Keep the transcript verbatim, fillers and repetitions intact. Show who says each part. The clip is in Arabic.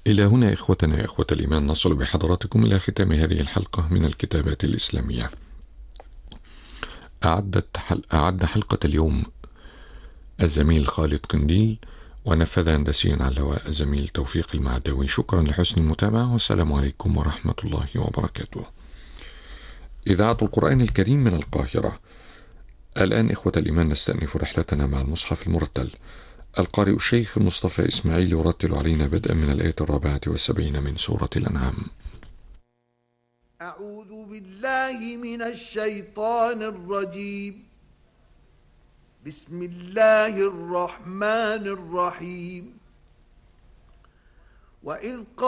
Speaker 1: إلى هنا إخوتنا إخوة الإيمان نصل بحضراتكم إلى ختام هذه الحلقة من الكتابات الإسلامية. أعدت حل... أعد حلقة اليوم الزميل خالد قنديل، ونفذ هندسيا على الهواء الزميل توفيق المعداوي. شكرا لحسن المتابعة، والسلام عليكم ورحمة الله وبركاته. إذاعة القرآن الكريم من القاهرة. الآن إخوة الإيمان نستأنف رحلتنا مع المصحف المرتل. القارئ الشيخ مصطفى إسماعيل يرتل علينا بدءا من الآية الرابعة والسبعين من سورة الأنعام.
Speaker 2: أعوذ بالله من الشيطان الرجيم. بسم الله الرحمن الرحيم. وإذ